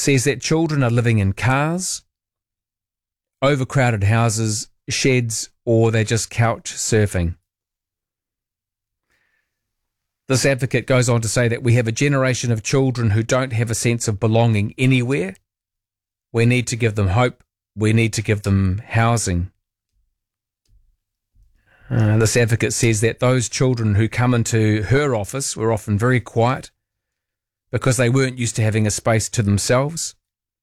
says that children are living in cars, overcrowded houses, sheds, or they're just couch surfing. This advocate goes on to say that we have a generation of children who don't have a sense of belonging anywhere. We need to give them hope. We need to give them housing. This advocate says that those children who come into her office were often very quiet because they weren't used to having a space to themselves.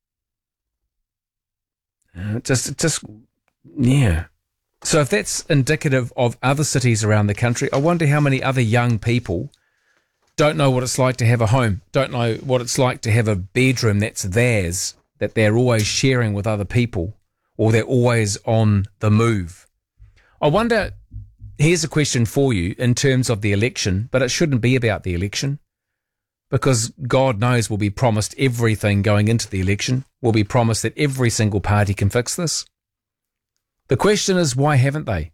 Yeah. So if that's indicative of other cities around the country, I wonder how many other young people don't know what it's like to have a home, don't know what it's like to have a bedroom that's theirs, that they're always sharing with other people, or they're always on the move. I wonder, here's a question for you in terms of the election, but it shouldn't be about the election, because God knows we'll be promised everything going into the election. We'll be promised that every single party can fix this. The question is, why haven't they?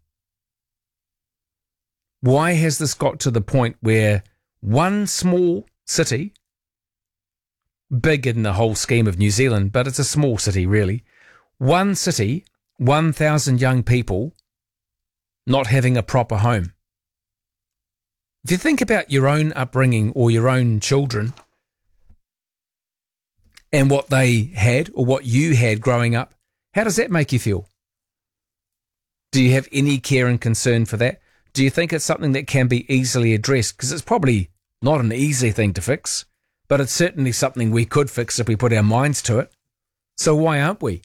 Why has this got to the point where one small city, big in the whole scheme of New Zealand, but it's a small city really, one city, 1,000 young people not having a proper home? If you think about your own upbringing or your own children and what they had or what you had growing up, how does that make you feel? Do you have any care and concern for that? Do you think it's something that can be easily addressed? Because it's probably not an easy thing to fix, but it's certainly something we could fix if we put our minds to it. So why aren't we?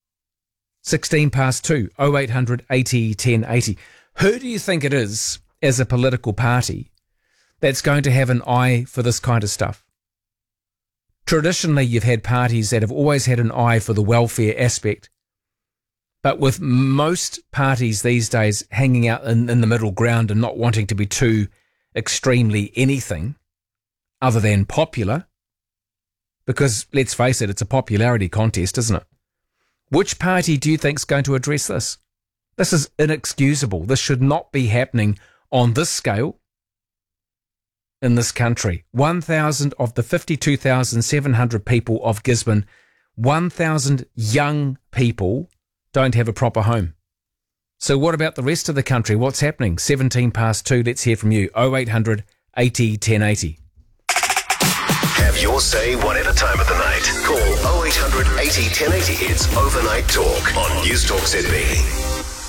2, 0800 80 1080. Who do you think it is as a political party that's going to have an eye for this kind of stuff? Traditionally, you've had parties that have always had an eye for the welfare aspect, but with most parties these days hanging out in the middle ground and not wanting to be too extremely anything other than popular, because let's face it, it's a popularity contest, isn't it? Which party do you think is going to address this? This is inexcusable. This should not be happening on this scale in this country. 1,000 of the 52,700 people of Gisborne, 1,000 young people don't have a proper home. So what about the rest of the country? What's happening? 2. Let's hear from you. 0800 80 1080. Have your say one at a time of the night. Call 0800 80 1080. It's Overnight Talk on News Talk ZB.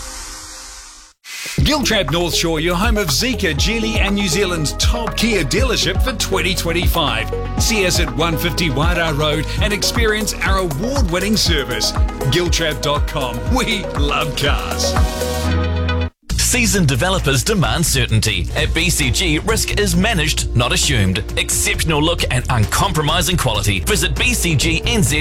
Giltrap North Shore, your home of Zeekr, Geely and New Zealand's top Kia dealership for 2025. See us at 150 Wairau Road and experience our award-winning service. Giltrap.com. We love cars. Seasoned developers demand certainty. At BCG, risk is managed, not assumed. Exceptional look and uncompromising quality. Visit bcgnz.com.